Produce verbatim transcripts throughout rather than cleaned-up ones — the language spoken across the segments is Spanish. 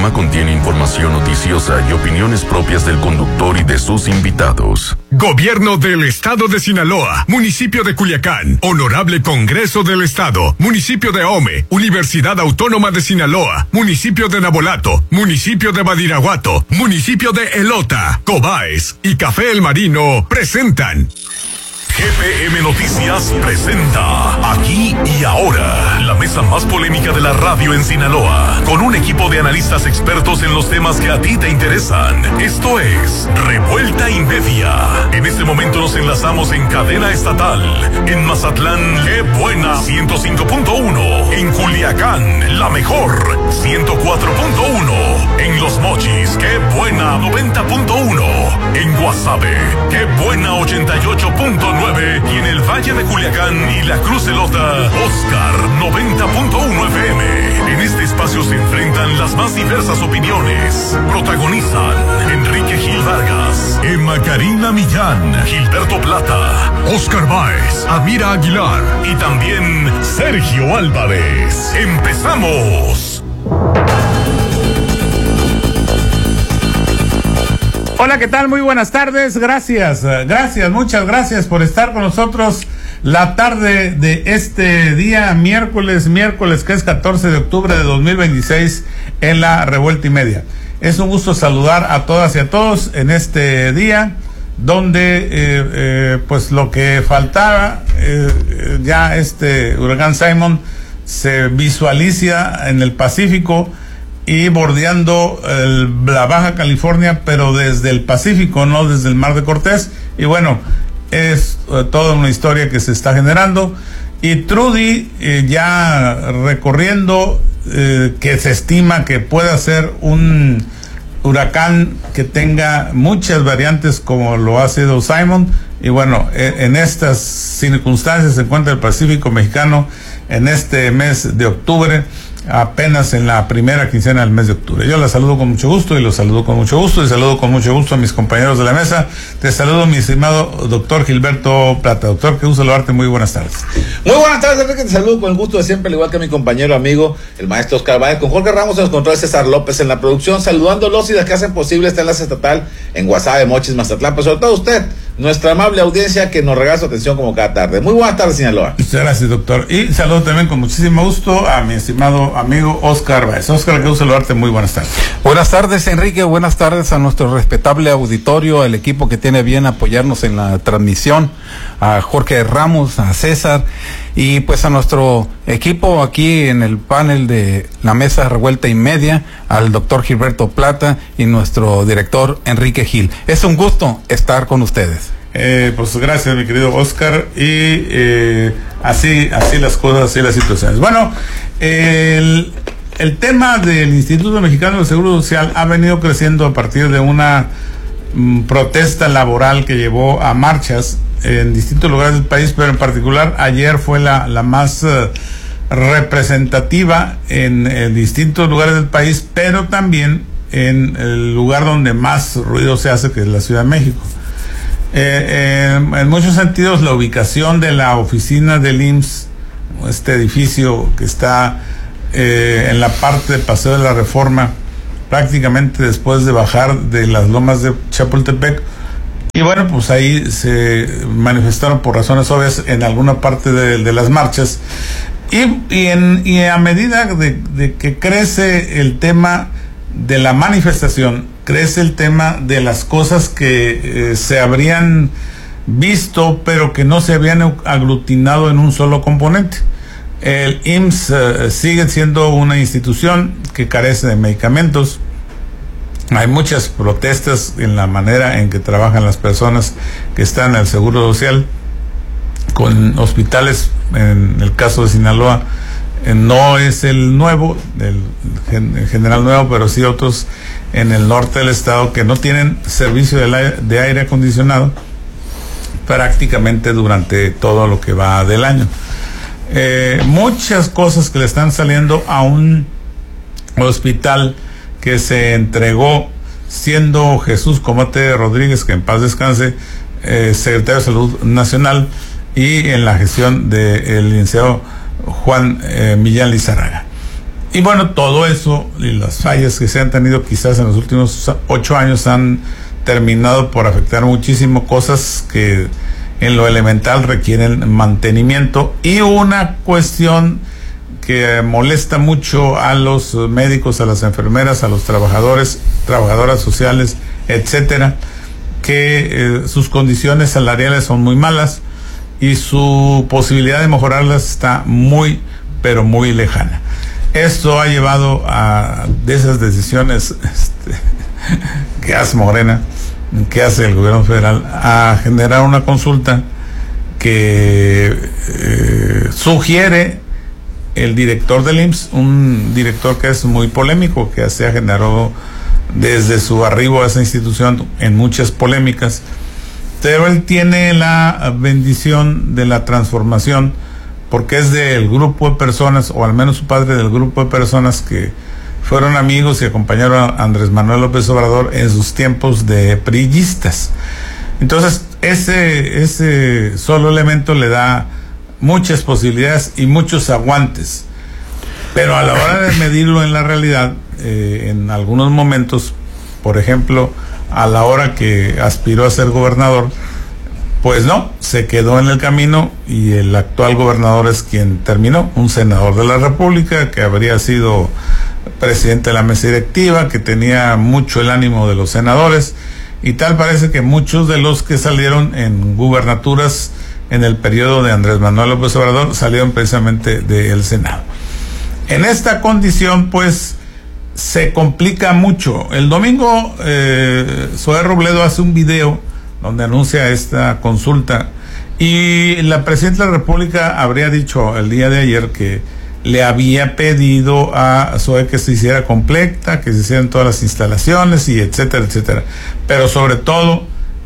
programa contiene información noticiosa y opiniones propias del conductor y de sus invitados. Gobierno del Estado de Sinaloa, Municipio de Culiacán, Honorable Congreso del Estado, Municipio de Ahome, Universidad Autónoma de Sinaloa, Municipio de Nabolato, Municipio de Badiraguato, Municipio de Elota, Cobaes y Café El Marino presentan G P M Noticias presenta Aquí y Ahora, la mesa más polémica de la radio en Sinaloa, con un equipo de analistas expertos en los temas que a ti te interesan. Esto es Revuelta y Media. En este momento nos enlazamos en cadena estatal. En Mazatlán, ¡qué buena! ciento cinco punto uno. En Culiacán, la mejor, ciento cuatro punto uno. En Los Mochis, ¡qué buena! noventa punto uno. En Guasave, ¡qué buena! ochenta y ocho punto nueve. Y en el Valle de Culiacán y la Cruz Elota, Oscar noventa punto uno F M. En este espacio se enfrentan las más diversas opiniones. Protagonizan Enrique Gil Vargas, Emma Karina Millán, Gilberto Plata, Oscar Báez, Amira Aguilar y también Sergio Álvarez. ¡Empezamos! Hola, ¿qué tal? Muy buenas tardes, gracias, gracias, muchas gracias por estar con nosotros la tarde de este día, miércoles, miércoles que es catorce de octubre de dos mil veintiséis en la Revuelta y Media. Es un gusto saludar a todas y a todos en este día donde eh, eh, pues lo que faltaba, eh, ya este huracán Simon se visualiza en el Pacífico y bordeando el, la Baja California, pero desde el Pacífico, no desde el Mar de Cortés. Y bueno, es uh, toda una historia que se está generando. Y Trudy eh, ya recorriendo, eh, que se estima que pueda ser un huracán que tenga muchas variantes como lo ha sido Simon. Y bueno, eh, en estas circunstancias se encuentra el Pacífico mexicano en este mes de octubre, apenas en la primera quincena del mes de octubre. Yo la saludo con mucho gusto y los saludo con mucho gusto y saludo con mucho gusto a mis compañeros de la mesa. Te saludo, mi estimado doctor Gilberto Plata. Doctor, qué gusto saludarte, muy buenas tardes. Muy buenas tardes, Enrique, te saludo con el gusto de siempre, al igual que a mi compañero amigo, el maestro Oscar Báez, con Jorge Ramos en los controles, César López en la producción, saludándolos y las que hacen posible este enlace estatal en Guasave, Mochis, Mazatlán, pero sobre todo usted, nuestra amable audiencia que nos regala su atención como cada tarde. Muy buenas tardes, Sinaloa. Muchas gracias, doctor. Y saludo también con muchísimo gusto a mi estimado amigo Oscar Báez. Oscar, qué gusto saludarte, muy buenas tardes. Buenas tardes, Enrique, buenas tardes a nuestro respetable auditorio, al equipo que tiene bien apoyarnos en la transmisión, a Jorge Ramos, a César, y pues a nuestro equipo aquí en el panel de la mesa Revuelta y Media, al doctor Gilberto Plata y nuestro director Enrique Gil. Es un gusto estar con ustedes. Eh, pues gracias, mi querido Oscar, y eh, así, así las cosas, así las situaciones. Bueno, el, el tema del Instituto Mexicano del Seguro Social ha venido creciendo a partir de una mm, protesta laboral que llevó a marchas en distintos lugares del país, pero en particular ayer fue la, la más uh, representativa en, en distintos lugares del país, pero también en el lugar donde más ruido se hace, que es la Ciudad de México. Eh, eh, en muchos sentidos, la ubicación de la oficina del I M S S, este edificio que está eh, en la parte de Paseo de la Reforma, prácticamente después de bajar de las lomas de Chapultepec, y bueno, pues ahí se manifestaron por razones obvias en alguna parte de, de las marchas, y, y, en, y a medida de, de que crece el tema de la manifestación, crece el tema de las cosas que eh, se habrían visto pero que no se habían aglutinado en un solo componente. El I M S S eh, sigue siendo una institución que carece de medicamentos. Hay muchas protestas en la manera en que trabajan las personas que están en el Seguro Social, con hospitales, en el caso de Sinaloa, Eh, no es el nuevo, el, el general nuevo, pero sí otros en el norte del estado que no tienen servicio de, la, de aire acondicionado prácticamente durante todo lo que va del año. Eh, muchas cosas que le están saliendo a un hospital que se entregó siendo Jesús Comote Rodríguez, que en paz descanse, eh, secretario de Salud Nacional, y en la gestión del licenciado Juan eh, Millán Lizárraga. y bueno, todo eso y las fallas que se han tenido quizás en los últimos ocho años han terminado por afectar muchísimo cosas que en lo elemental requieren mantenimiento, y una cuestión que molesta mucho a los médicos, a las enfermeras, a los trabajadores, trabajadoras sociales, etcétera, que eh, sus condiciones salariales son muy malas y su posibilidad de mejorarlas está muy, pero muy lejana. Esto ha llevado a de esas decisiones este, que hace Morena, que hace el gobierno federal, a generar una consulta que eh, sugiere el director del I M S S, un director que es muy polémico, que se ha generado desde su arribo a esa institución en muchas polémicas, pero él tiene la bendición de la transformación, porque es del grupo de personas, o al menos su padre del grupo de personas que fueron amigos y acompañaron a Andrés Manuel López Obrador en sus tiempos de priistas. Entonces, ese, ese solo elemento le da muchas posibilidades y muchos aguantes, pero a la hora de medirlo en la realidad, eh, en algunos momentos, por ejemplo, a la hora que aspiró a ser gobernador, pues no, se quedó en el camino, y el actual gobernador es quien terminó, un senador de la República que habría sido presidente de la mesa directiva, que tenía mucho el ánimo de los senadores, y tal parece que muchos de los que salieron en gubernaturas en el periodo de Andrés Manuel López Obrador salieron precisamente del Senado. En esta condición, pues, se complica mucho. El domingo, eh, Zoé Robledo hace un video donde anuncia esta consulta, y la presidenta de la República habría dicho el día de ayer que le había pedido a Zoé que se hiciera completa, que se hicieran todas las instalaciones y etcétera, etcétera, pero sobre todo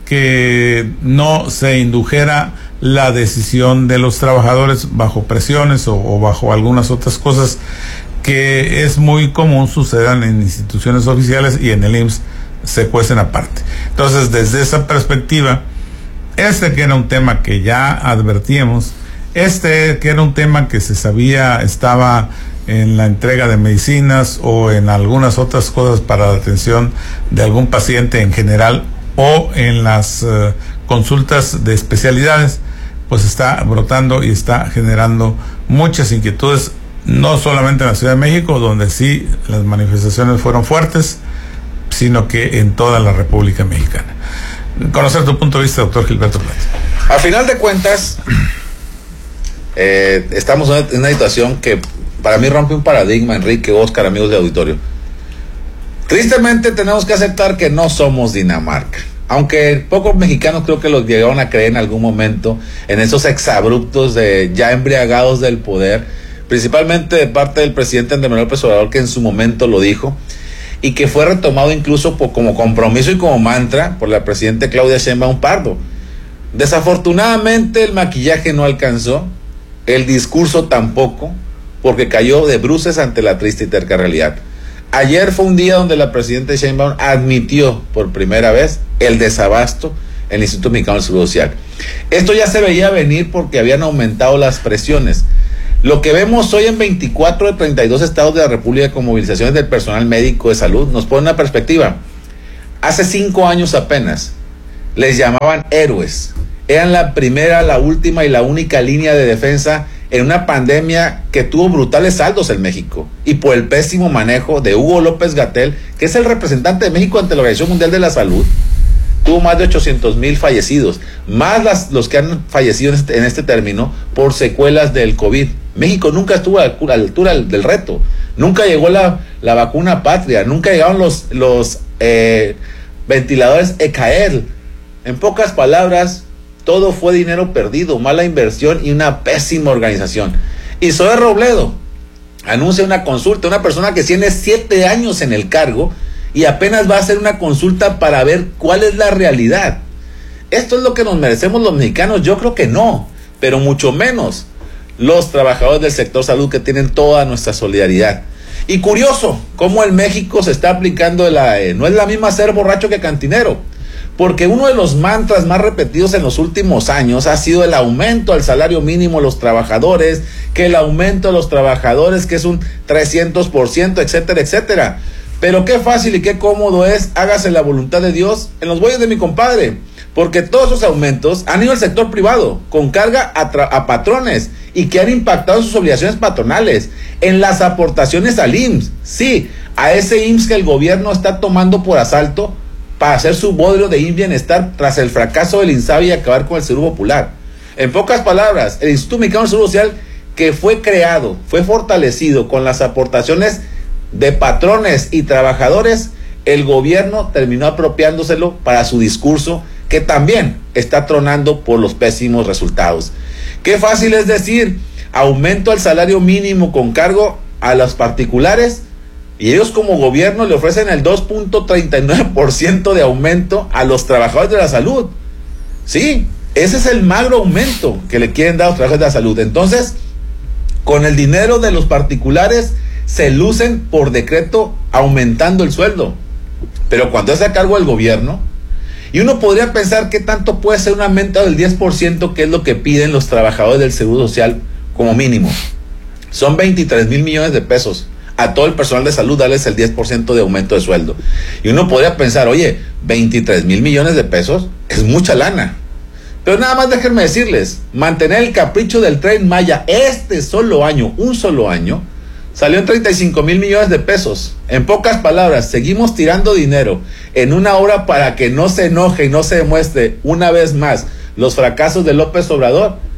que no se indujera la decisión de los trabajadores bajo presiones o, o bajo algunas otras cosas que es muy común sucedan en instituciones oficiales, y en el I M S S se cuecen aparte. Entonces, desde esa perspectiva, este que era un tema que ya advertíamos, este que era un tema que se sabía estaba en la entrega de medicinas o en algunas otras cosas para la atención de algún paciente en general, o en las uh, consultas de especialidades, pues está brotando y está generando muchas inquietudes, no solamente en la Ciudad de México, donde sí las manifestaciones fueron fuertes, sino que en toda la República Mexicana. Conocer tu punto de vista, doctor Gilberto Plata. A final de cuentas, eh, estamos en una situación que para mí rompe un paradigma, Enrique, Oscar, amigos de auditorio. Tristemente tenemos que aceptar que no somos Dinamarca, aunque pocos mexicanos creo que los llegaron a creer en algún momento en esos exabruptos de ya embriagados del poder, principalmente de parte del presidente Andrés Manuel López Obrador, que en su momento lo dijo, y que fue retomado incluso por, como compromiso y como mantra por la presidenta Claudia Sheinbaum Pardo. Desafortunadamente el maquillaje no alcanzó, el discurso tampoco, porque cayó de bruces ante la triste y terca realidad. Ayer fue un día donde la presidenta Sheinbaum admitió por primera vez el desabasto en el Instituto Mexicano del Seguro Social. Esto ya se veía venir porque habían aumentado las presiones. Lo que vemos hoy en veinticuatro de treinta y dos estados de la República con movilizaciones del personal médico de salud nos pone una perspectiva. Hace cinco años apenas les llamaban héroes. Eran la primera, la última y la única línea de defensa en una pandemia que tuvo brutales saldos en México, y por el pésimo manejo de Hugo López-Gatell, que es el representante de México ante la Organización Mundial de la Salud, tuvo más de ochocientos mil fallecidos, más las, los que han fallecido en este, en este término por secuelas del COVID. México nunca estuvo a la altura del, del reto, nunca llegó la, la vacuna patria, nunca llegaron los, los eh, ventiladores ECAEL. En pocas palabras, todo fue dinero perdido, mala inversión y una pésima organización. Y Zoé Robledo anuncia una consulta, una persona que tiene siete años en el cargo y apenas va a hacer una consulta para ver cuál es la realidad. ¿Esto es lo que nos merecemos los mexicanos? Yo creo que no, pero mucho menos los trabajadores del sector salud, que tienen toda nuestra solidaridad. Y curioso, cómo en México se está aplicando la, eh, no es la misma ser borracho que cantinero, porque uno de los mantras más repetidos en los últimos años ha sido el aumento al salario mínimo a los trabajadores, que el aumento a los trabajadores, que es un trescientos por ciento, etcétera, etcétera. Pero qué fácil y qué cómodo es, hágase la voluntad de Dios en los bueyes de mi compadre, porque todos esos aumentos han ido al sector privado, con carga a, tra- a patrones, y que han impactado en sus obligaciones patronales, en las aportaciones al I M S S, sí, a ese I M S S que el gobierno está tomando por asalto para hacer su bodrio de bienestar tras el fracaso del INSABI y acabar con el Seguro Popular. En pocas palabras, el Instituto Mexicano del Seguro Social, que fue creado, fue fortalecido con las aportaciones de patrones y trabajadores, el gobierno terminó apropiándoselo para su discurso, que también está tronando por los pésimos resultados. Qué fácil es decir, aumento al salario mínimo con cargo a los particulares, y ellos como gobierno le ofrecen el dos punto treinta y nueve por ciento de aumento a los trabajadores de la salud. Sí, ese es el magro aumento que le quieren dar a los trabajadores de la salud. Entonces, con el dinero de los particulares se lucen por decreto aumentando el sueldo. Pero cuando es a cargo del gobierno, y uno podría pensar que tanto puede ser un aumento del diez por ciento, que es lo que piden los trabajadores del Seguro Social como mínimo. Son veintitrés mil millones de pesos. A todo el personal de salud darles el diez por ciento de aumento de sueldo. Y uno podría pensar, oye, veintitrés mil millones de pesos es mucha lana. Pero nada más déjenme decirles, mantener el capricho del Tren Maya este solo año, un solo año, salió en treinta y cinco mil millones de pesos. En pocas palabras, seguimos tirando dinero en una obra para que no se enoje y no se demuestre una vez más los fracasos de López Obrador,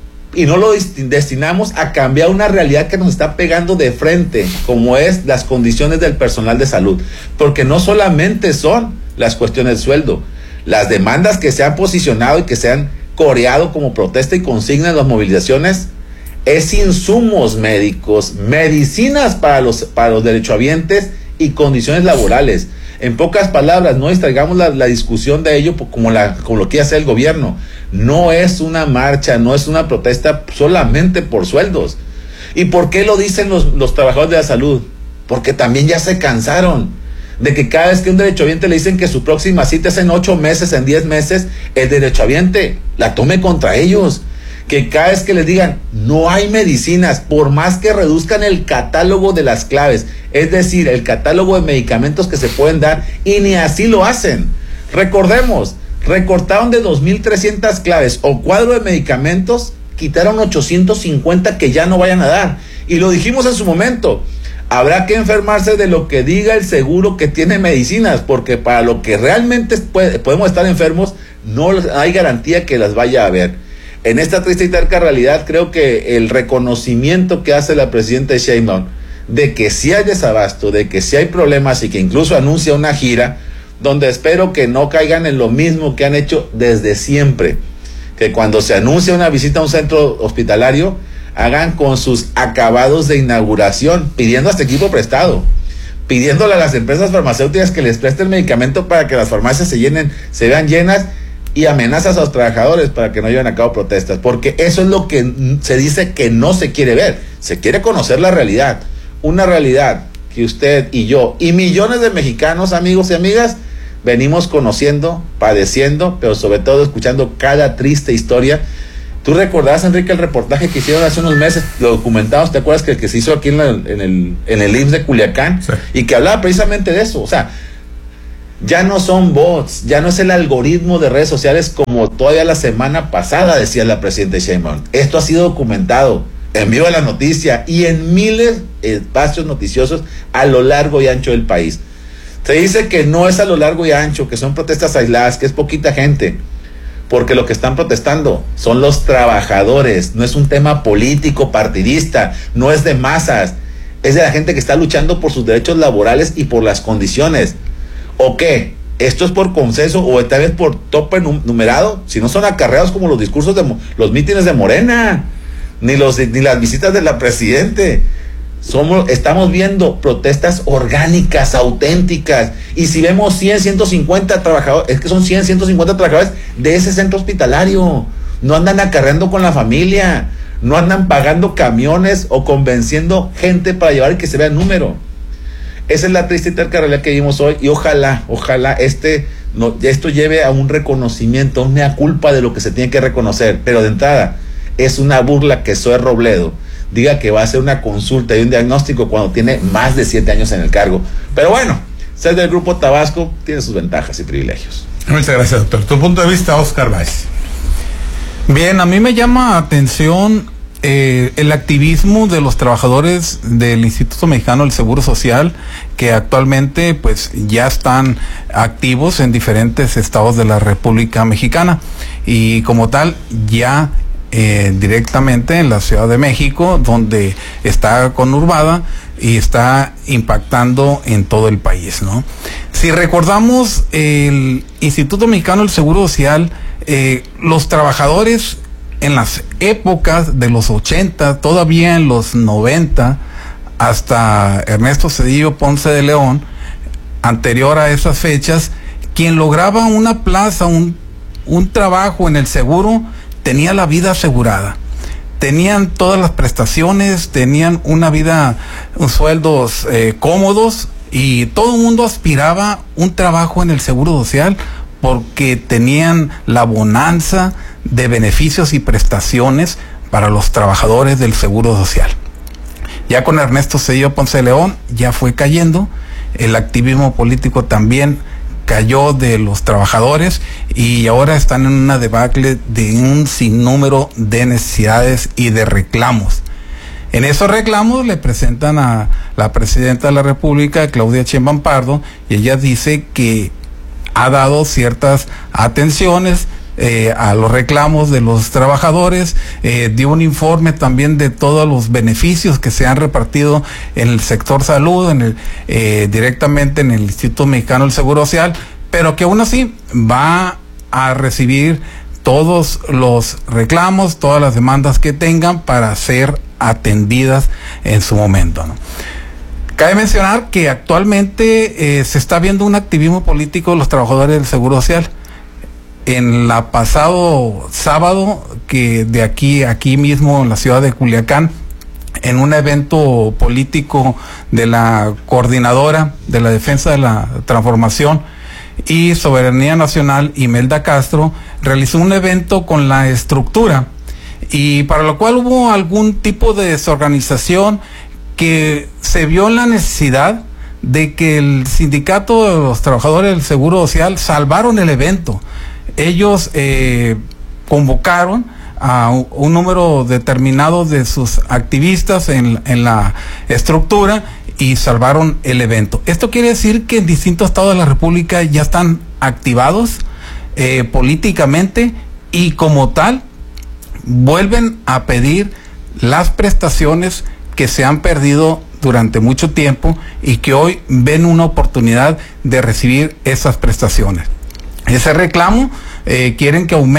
y no lo destinamos a cambiar una realidad que nos está pegando de frente, como es las condiciones del personal de salud. Porque no solamente son las cuestiones de sueldo, las demandas que se han posicionado y que se han coreado como protesta y consigna en las movilizaciones, es insumos médicos, medicinas para los, para los derechohabientes y condiciones laborales. En pocas palabras, no distraigamos la, la discusión de ello como, la, como lo quiere hacer el gobierno. No es una marcha, no es una protesta solamente por sueldos. ¿Y por qué lo dicen los, los trabajadores de la salud? Porque también ya se cansaron de que cada vez que un derechohabiente le dicen que su próxima cita es en ocho meses, en diez meses, el derechohabiente la tome contra ellos. Que cada vez que les digan, no hay medicinas, por más que reduzcan el catálogo de las claves, es decir, el catálogo de medicamentos que se pueden dar, y ni así lo hacen. Recordemos, recortaron de dos mil trescientas claves o cuadro de medicamentos, quitaron ochocientos cincuenta que ya no vayan a dar. Y lo dijimos en su momento, habrá que enfermarse de lo que diga el seguro que tiene medicinas, porque para lo que realmente puede, podemos estar enfermos, no hay garantía que las vaya a haber. En esta triste y terca realidad, creo que el reconocimiento que hace la presidenta Sheinbaum de que sí hay desabasto, de que sí hay problemas, y que incluso anuncia una gira donde espero que no caigan en lo mismo que han hecho desde siempre, que cuando se anuncia una visita a un centro hospitalario, hagan con sus acabados de inauguración, pidiendo hasta equipo prestado, pidiéndole a las empresas farmacéuticas que les presten medicamento para que las farmacias se llenen, se vean llenas, y amenazas a los trabajadores para que no lleven a cabo protestas, porque eso es lo que se dice que no se quiere ver. Se quiere conocer la realidad, una realidad que usted y yo y millones de mexicanos, amigos y amigas, venimos conociendo, padeciendo, pero sobre todo escuchando cada triste historia. Tú recordás, Enrique, el reportaje que hicieron hace unos meses, lo documentamos, ¿te acuerdas que, que se hizo aquí en, la, en el en el I M S S de Culiacán? Sí. Y que hablaba precisamente de eso. O sea, ya no son bots, ya no es el algoritmo de redes sociales como todavía la semana pasada decía la presidenta Sheinbaum. Esto ha sido documentado en Viva la Noticia y en miles de espacios noticiosos a lo largo y ancho del país. Se dice que no es a lo largo y ancho, que son protestas aisladas, que es poquita gente, porque lo que están protestando son los trabajadores, no es un tema político, partidista, no es de masas, es de la gente que está luchando por sus derechos laborales y por las condiciones. ¿O qué? ¿Esto es por consenso o tal vez por tope numerado? Si no son acarreados como los discursos de los mítines de Morena, ni los ni las visitas de la presidente. Somos, estamos viendo protestas orgánicas, auténticas. Y si vemos cien, ciento cincuenta trabajadores, es que son cien, ciento cincuenta trabajadores de ese centro hospitalario. No andan acarreando con la familia, no andan pagando camiones o convenciendo gente para llevar y que se vea el número. Esa es la triste y terca realidad que vimos hoy, y ojalá, ojalá este no, esto lleve a un reconocimiento, a una mea culpa de lo que se tiene que reconocer. Pero de entrada, es una burla que Zoe Robledo diga que va a hacer una consulta y un diagnóstico cuando tiene más de siete años en el cargo. Pero bueno, ser del Grupo Tabasco tiene sus ventajas y privilegios. Muchas gracias, doctor. Tu punto de vista, Oscar Báez. Bien, a mí me llama atención eh, el activismo de los trabajadores del Instituto Mexicano del Seguro Social, que actualmente pues ya están activos en diferentes estados de la República Mexicana, y como tal ya eh, directamente en la Ciudad de México, donde está conurbada y está impactando en todo el país, ¿no? Si recordamos, el Instituto Mexicano del Seguro Social, eh, los trabajadores en las épocas de los ochenta, todavía en los noventa, hasta Ernesto Zedillo Ponce de León, anterior a esas fechas, quien lograba una plaza, un, un trabajo en el seguro, tenía la vida asegurada. Tenían todas las prestaciones, tenían una vida, unos sueldos eh, cómodos, y todo el mundo aspiraba un trabajo en el Seguro Social porque tenían la bonanza de beneficios y prestaciones para los trabajadores del Seguro Social. Ya con Ernesto Zedillo Ponce de León ya fue cayendo, el activismo político también cayó de los trabajadores, y ahora están en una debacle de un sinnúmero de necesidades y de reclamos. En esos reclamos le presentan a la presidenta de la República, Claudia Sheinbaum Pardo, y ella dice que ha dado ciertas atenciones eh, a los reclamos de los trabajadores, eh, dio un informe también de todos los beneficios que se han repartido en el sector salud, en el, eh, directamente en el Instituto Mexicano del Seguro Social, pero que aún así va a recibir todos los reclamos, todas las demandas que tengan para ser atendidas en su momento, ¿no? Cabe mencionar que actualmente eh, se está viendo un activismo político de los trabajadores del Seguro Social. En la pasado sábado, que de aquí, aquí mismo en la ciudad de Culiacán, en un evento político de la Coordinadora de la Defensa de la Transformación y Soberanía Nacional, Imelda Castro, realizó un evento con la estructura, y para lo cual hubo algún tipo de desorganización, que se vio la necesidad de que el sindicato de los trabajadores del Seguro Social salvaron el evento. Ellos eh, convocaron a un, un número determinado de sus activistas en, en la estructura y salvaron el evento. Esto quiere decir que en distintos estados de la República ya están activados eh, políticamente, y como tal vuelven a pedir las prestaciones que se han perdido durante mucho tiempo y que hoy ven una oportunidad de recibir esas prestaciones. Ese reclamo eh, quieren que aumente